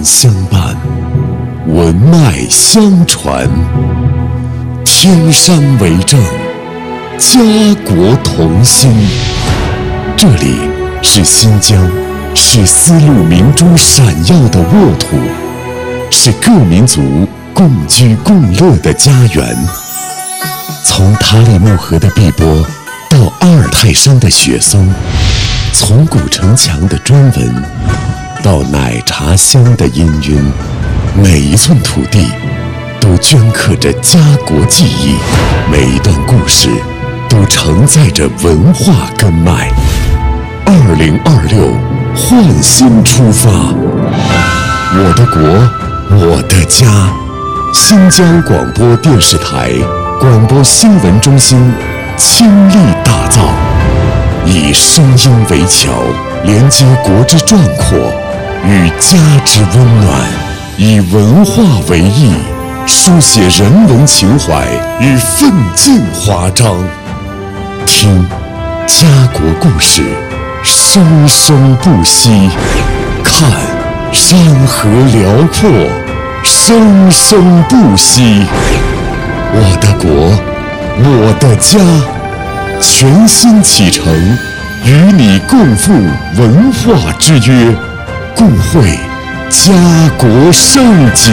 相伴，文脉相传，天山为证，家国同心。这里是新疆，是丝路明珠闪耀的沃土，是各民族共居共乐的家园。从塔里木河的碧波到阿尔泰山的雪松，从古城墙的砖纹到奶茶香的氤氲，每一寸土地都镌刻着家国记忆，每一段故事都承载着文化根脉。2026焕新出发，我的国，我的家。新疆广播电视台广播新闻中心倾力打造，以声音为桥，连接国之壮阔与家之温暖，以文化为翼，书写人文情怀与奋进华章。听家国故事，生生不息；看山河辽阔，生生不息。我的国，我的家，全新启程，与你共赴文化之约，共绘家国盛景。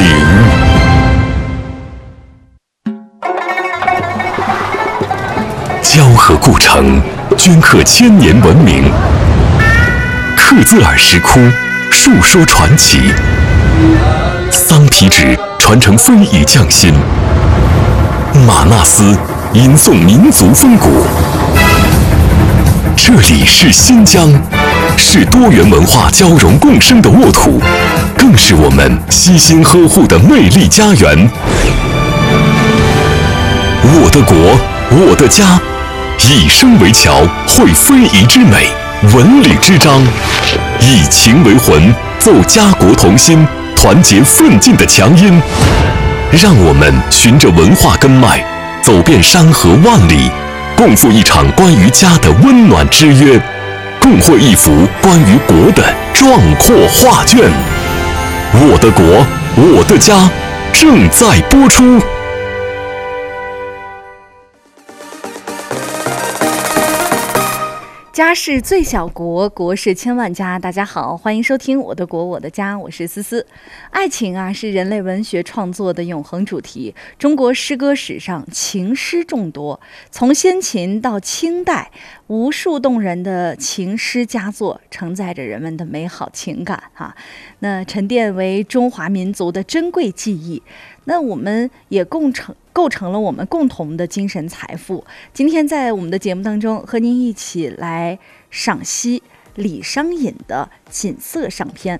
交河故城，镌刻千年文明；克孜尔石窟，述说传奇；桑皮纸传承非遗匠心；玛纳斯吟诵民族风骨。这里是新疆，是多元文化交融共生的沃土，更是我们悉心呵护的魅力家园。我的国，我的家，以声为桥，绘非遗之美，文旅之章；以情为魂，奏家国同心，团结奋进的强音。让我们循着文化根脉，走遍山河万里，共赴一场关于家的温暖之约，共绘一幅关于国的壮阔画卷。我的国，我的家，正在播出。 家是最小国，国是千万家。大家好，欢迎收听我的国我的家，我是思思。爱情啊，是人类文学创作的永恒主题。中国诗歌史上情诗众多，从先秦到清代，无数动人的情诗佳作承载着人们的美好情感那沉淀为中华民族的珍贵记忆。那我们也构成了我们共同的精神财富。今天在我们的节目当中，和您一起来赏析李商隐的《锦瑟上篇》。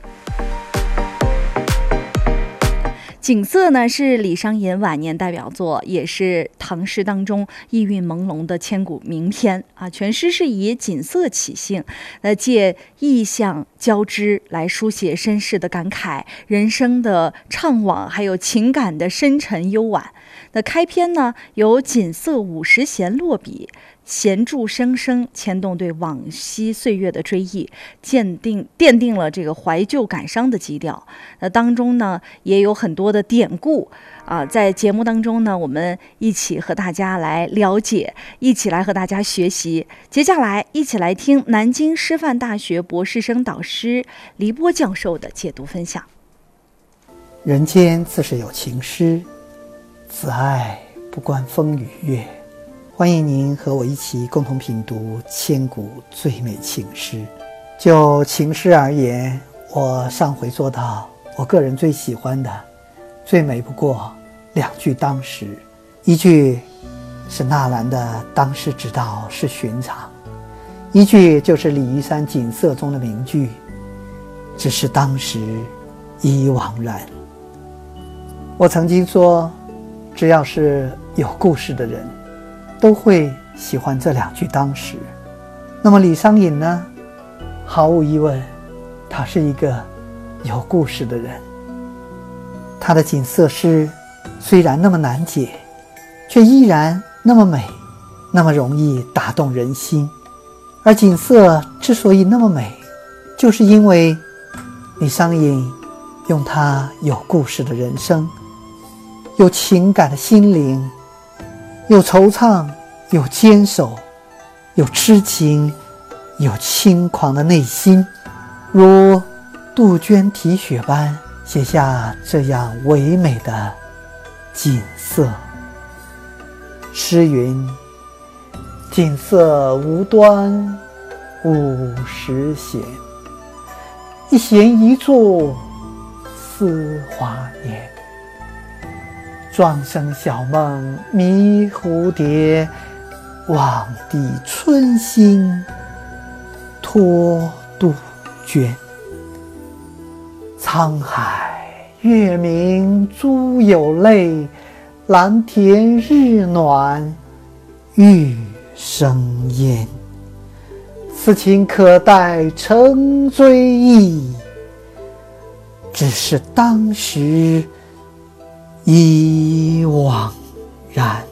锦瑟呢是李商隐晚年代表作，也是唐诗当中意韵朦胧的千古名篇全诗是以锦瑟起兴，借意象交织来书写身世的感慨、人生的怅惘，还有情感的深沉幽婉。那开篇呢，由锦瑟50弦落笔，弦柱声声牵动对往昔岁月的追忆，奠定了这个怀旧感伤的基调。那当中呢，也有很多的典故在节目当中呢，我们一起和大家来了解，一起来和大家学习。接下来一起来听南京师范大学博士生导师黎波教授的解读分享。 人间自是有情诗，此爱不关风与月。欢迎您和我一起共同品读千古最美情诗。就情诗而言，我上回做到我个人最喜欢的，最美不过2句当时。一句是纳兰的当世之道是寻常，一句就是李玉山《锦瑟》中的名句，只是当时已惘然。我曾经说，只要是有故事的人都会喜欢这2句当时。那么李商隐呢，毫无疑问他是一个有故事的人。他的锦瑟诗虽然那么难解，却依然那么美，那么容易打动人心。而锦瑟之所以那么美，就是因为李商隐用他有故事的人生，有情感的心灵，有惆怅，有坚守，有痴情，有轻狂的内心，如杜鹃啼血般写下这样唯美的景色。诗云：景色无端五十弦，一弦一柱思华年。庄生晓梦迷蝴蝶，望帝春心托杜鹃。沧海月明珠有泪，蓝田日暖玉生烟。此情可待成追忆，只是当时已惘然。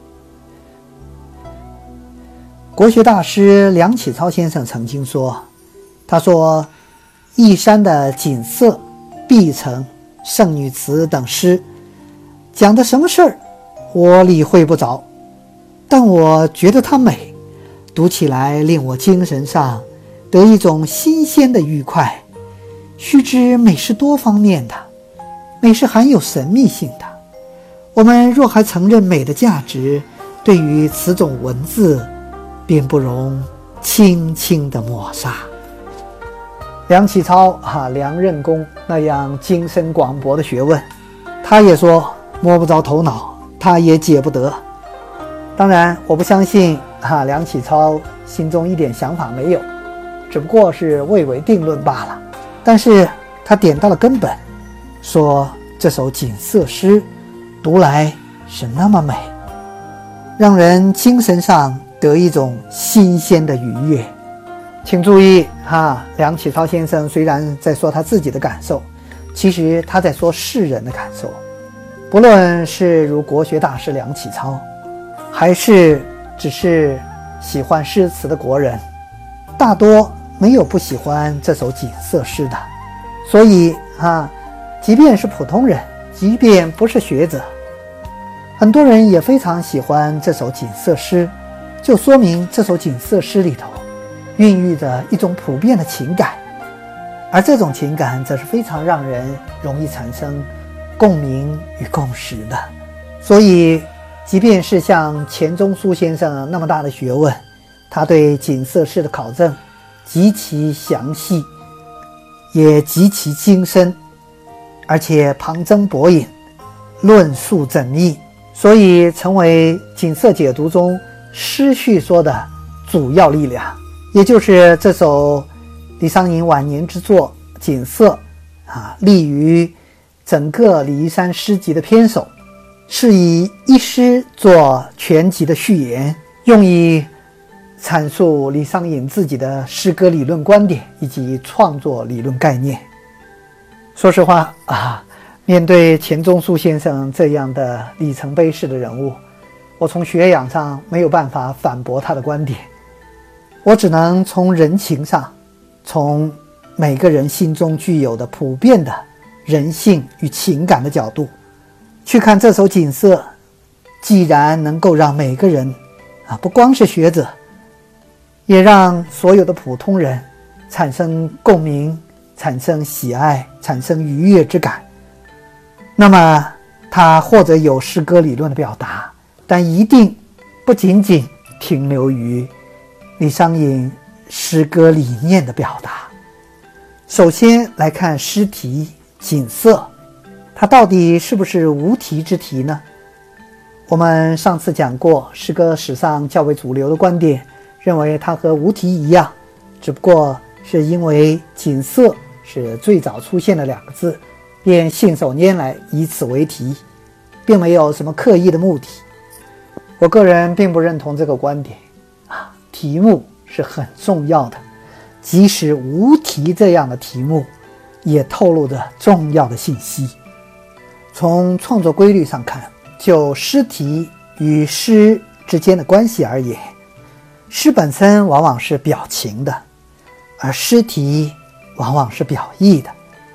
国学大师梁启超先生曾经说，他说一山的景色、碧城、圣女词等诗讲的什么事儿我理会不着，但我觉得它美，读起来令我精神上得一种新鲜的愉快。须知美是多方面的，美是含有神秘性的。我们若还承认美的价值，对于此种文字便不容轻轻的抹杀。梁启超梁任公那样精深广博的学问，他也说摸不着头脑，他也解不得。当然我不相信梁启超心中一点想法没有，只不过是未为定论罢了。但是他点到了根本，说这首景色诗读来是那么美，让人精神上得一种新鲜的愉悦。请注意梁启超先生虽然在说他自己的感受，其实他在说世人的感受。不论是如国学大师梁启超，还是只是喜欢诗词的国人，大多没有不喜欢这首景色诗的。所以即便是普通人，即便不是学者，很多人也非常喜欢这首景色诗，就说明这首景色诗里头孕育着一种普遍的情感，而这种情感则是非常让人容易产生共鸣与共识的。所以即便是像钱钟书先生那么大的学问，他对景色诗的考证极其详细，也极其精深，而且旁征博引，论述缜密，所以成为景色解读中诗序说的主要力量。也就是这首李商隐晚年之作《景色》立于整个李义山诗集的篇首，是以一诗做全集的序言，用以阐述李商隐自己的诗歌理论观点以及创作理论概念。说实话面对钱钟书先生这样的里程碑式的人物，我从学养上没有办法反驳他的观点，我只能从人情上，从每个人心中具有的普遍的人性与情感的角度去看这首景色。既然能够让每个人不光是学者，也让所有的普通人产生共鸣，产生喜爱，产生愉悦之感，那么它或者有诗歌理论的表达，但一定不仅仅停留于李商隐诗歌理念的表达。首先来看诗题景色，它到底是不是无题之题呢？我们上次讲过，诗歌史上较为主流的观点认为它和无题一样，只不过是因为景色是最早出现的两个字，便信手拈来以此为题，并没有什么刻意的目的。我个人并不认同这个观点题目是很重要的，即使无题这样的题目也透露着重要的信息。从创作规律上看，就诗题与诗之间的关系而言，诗本身往往是表情的，而诗题往往是表意的。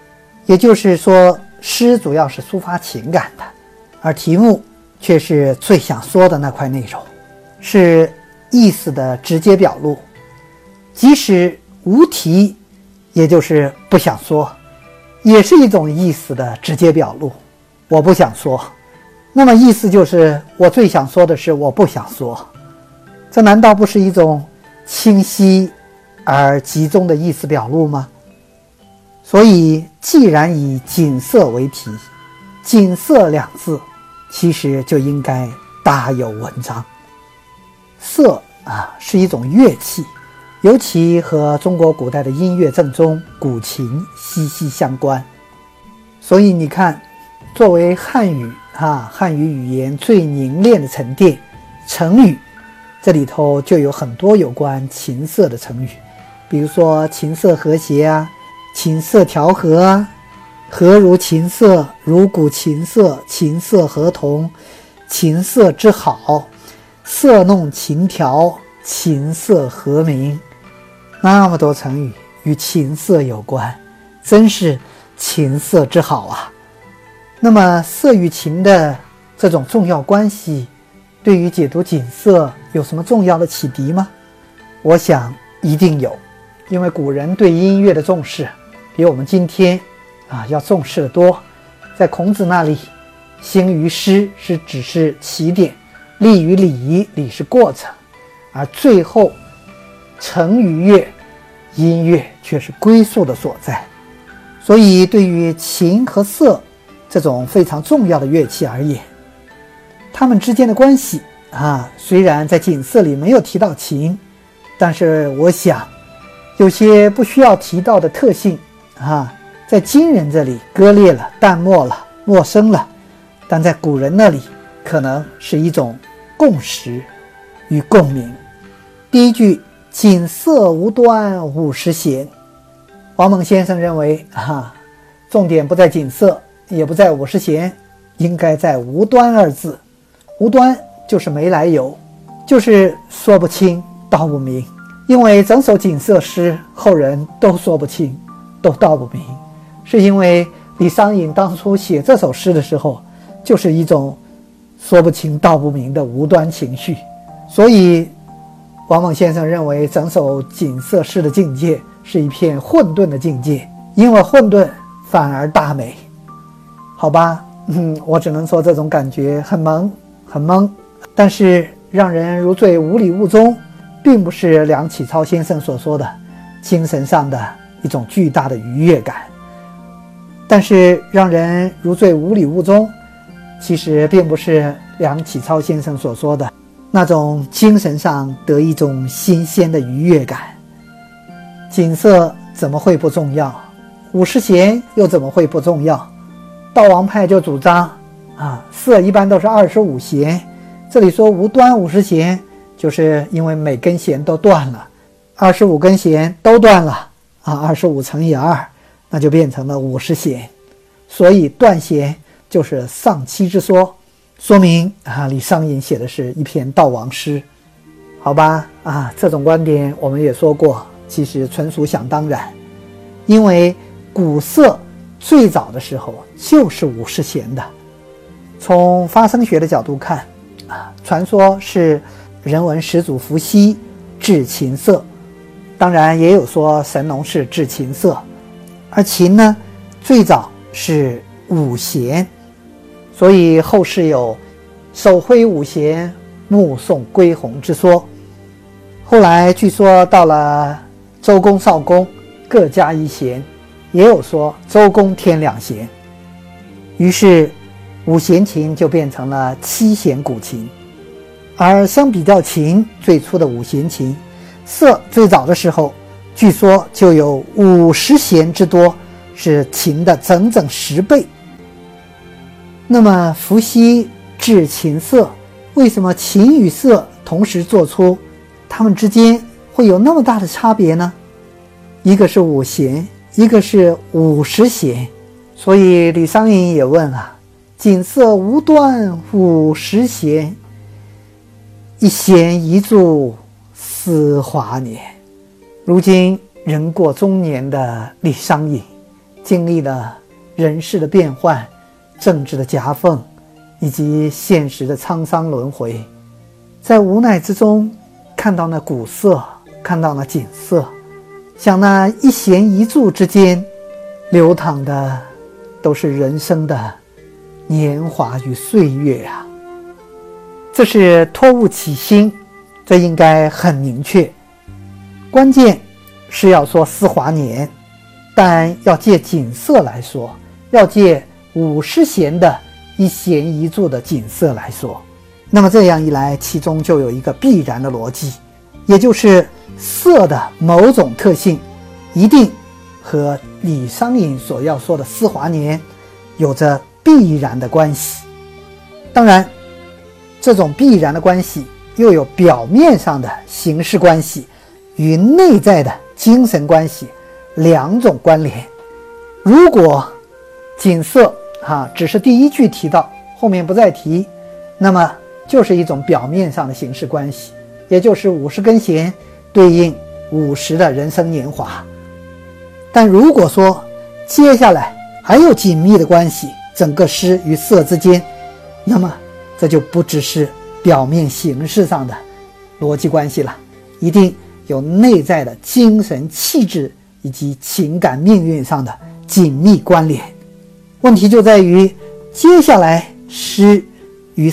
也就是说，诗主要是抒发情感的，而题目却是最想说的那块内容，是意思的直接表露。即使无题，也就是不想说，也是一种意思的直接表露。我不想说，那么意思就是我最想说的是我不想说，这难道不是一种清晰而集中的意思表露吗？所以既然以锦瑟为题，锦瑟两字其实就应该大有文章。瑟是一种乐器，尤其和中国古代的音乐正宗古琴息息相关。所以你看，作为汉语语言最凝练的沉淀，成语这里头就有很多有关琴瑟的成语，比如说琴瑟和谐琴瑟调和和如琴瑟，如鼓琴瑟，琴瑟合同，琴瑟之好，瑟弄琴调，琴瑟和鸣。那么多成语与琴瑟有关，真是琴瑟之好啊。那么瑟与琴的这种重要关系，对于解读锦瑟有什么重要的启迪吗？我想一定有，因为古人对音乐的重视比我们今天要重视得多。在孔子那里，兴于诗只是起点，立于礼，礼是过程，而最后成于乐，音乐却是归宿的所在。所以对于琴和瑟这种非常重要的乐器而言，它们之间的关系虽然在锦瑟里没有提到琴，但是我想有些不需要提到的特性在今人这里割裂了、淡漠了、陌生了，但在古人那里可能是一种共识与共鸣。第一句锦瑟无端50弦，王蒙先生认为重点不在锦瑟，也不在50弦，应该在无端二字。无端就是没来由，就是说不清道不明。因为整首锦瑟诗后人都说不清，都道不明，是因为李商隐当初写这首诗的时候，就是一种说不清道不明的无端情绪。所以王蒙先生认为整首锦瑟诗的境界是一片混沌的境界，因为混沌反而大美。好吧，我只能说这种感觉很懵，但是让人如醉无里雾中，并不是梁启超先生所说的精神上的一种巨大的愉悦感。但是让人如醉无里雾中，其实并不是梁启超先生所说的那种精神上得一种新鲜的愉悦感。锦瑟怎么会不重要？50弦又怎么会不重要？道王派就主张瑟一般都是25弦，这里说无端50弦，就是因为每根弦都断了，25根弦都断了25乘以2，那就变成了50弦。所以断弦就是丧妻之说，说明李商隐写的是一篇悼亡诗。好吧，这种观点我们也说过，其实纯属想当然。因为古瑟最早的时候就是50弦的。从发声学的角度看传说是人文始祖伏羲制琴瑟，当然也有说神农氏制琴瑟。而琴呢，最早是5弦，所以后世有手挥5弦，目送归鸿之说。后来据说到了周公、少公各加1弦，也有说周公添2弦，于是5弦琴就变成了7弦古琴。而相比较琴最初的5弦琴，瑟最早的时候据说就有50弦之多，是琴的整整10倍。那么伏羲制琴瑟，为什么琴与瑟同时做出，它们之间会有那么大的差别呢？一个是5弦，一个是50弦。所以李商隐也问锦瑟无端50弦，一弦一柱思华年。如今人过中年的李商隐经历了人世的变幻、政治的夹缝以及现实的沧桑轮回，在无奈之中看到那古色，看到那景色，想那一弦一柱之间流淌的都是人生的年华与岁月啊。这是托物起心，这应该很明确。关键是要说思华年，但要借景色来说，要借50弦的一弦一柱的景色来说。那么这样一来，其中就有一个必然的逻辑，也就是色的某种特性一定和李商隐所要说的思华年有着必然的关系。当然，这种必然的关系又有表面上的形式关系与内在的精神关系两种关联。如果景色只是第一句提到，后面不再提，那么就是一种表面上的形式关系，也就是50根弦对应50的人生年华。但如果说接下来还有紧密的关系，整个诗与色之间，那么这就不只是表面形式上的逻辑关系了，一定有内在的精神气质以及情感命运上的紧密关联。问题就在于接下来诗